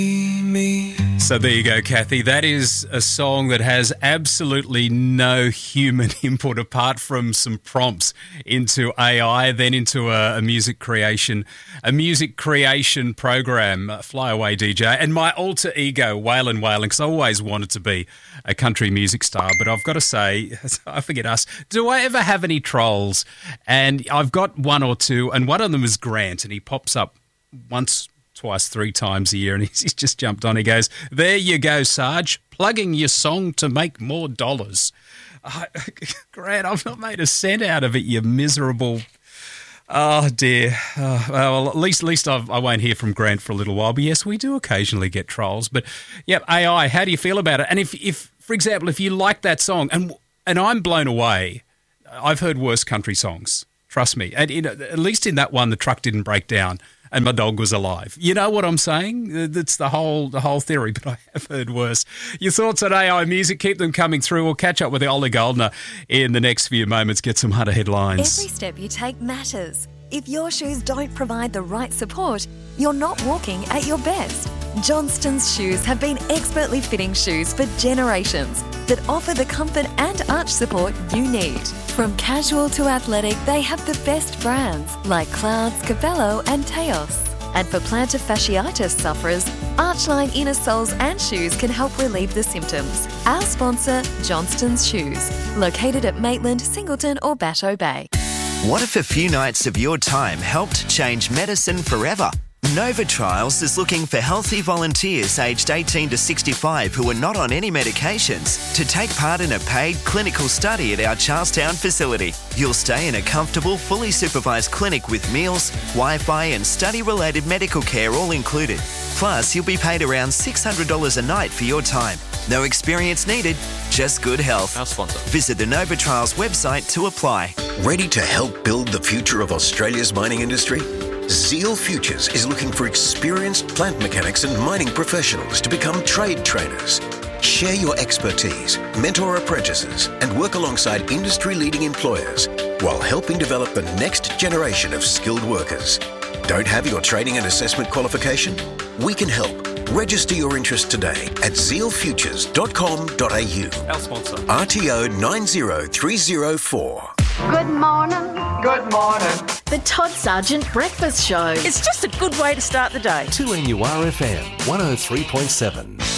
So there you go, Kathy. That is a song that has absolutely no human input apart from some prompts into AI, then into a music creation program, Fly Away DJ, and my alter ego, Waylon, because I always wanted to be a country music star. But I've got to say, I forget us, do I ever have any trolls? And I've got one or two, and one of them is Grant, and he pops up once, twice, three times a year, and he's just jumped on. He goes, "There you go, Sarge, plugging your song to make more dollars." Grant, I've not made a cent out of it, you miserable... Oh, dear. Well, at least I won't hear from Grant for a little while. But yes, we do occasionally get trolls. But, yeah, AI, how do you feel about it? And if for example, if you like that song, and I'm blown away, I've heard worse country songs, trust me. And at least in that one, the truck didn't break down and my dog was alive. You know what I'm saying? That's the whole theory, but I have heard worse. Your thoughts on AI music, keep them coming through. We'll catch up with Ollie Goldner in the next few moments, get some harder headlines. Every step you take matters. If your shoes don't provide the right support, you're not walking at your best. Johnston's Shoes have been expertly fitting shoes for generations that offer the comfort and arch support you need. From casual to athletic, they have the best brands like Clouds, Cabello and Teos. And for plantar fasciitis sufferers, Archline inner soles and shoes can help relieve the symptoms. Our sponsor, Johnston's Shoes, located at Maitland, Singleton or Batteau Bay. What if a few nights of your time helped change medicine forever? Nova Trials is looking for healthy volunteers aged 18 to 65 who are not on any medications to take part in a paid clinical study at our Charlestown facility. You'll stay in a comfortable, fully supervised clinic with meals, Wi-Fi and study-related medical care all included. Plus, you'll be paid around $600 a night for your time. No experience needed, just good health. Our sponsor. Visit the Nova Trials website to apply. Ready to help build the future of Australia's mining industry? Zeal Futures is looking for experienced plant mechanics and mining professionals to become trade trainers. Share your expertise, mentor apprentices, and work alongside industry-leading employers while helping develop the next generation of skilled workers. Don't have your training and assessment qualification? We can help. Register your interest today at zealfutures.com.au. Our sponsor. RTO 90304. Good morning. Good morning. The Todd Sargent Breakfast Show. It's just a good way to start the day. 2NURFM 103.7.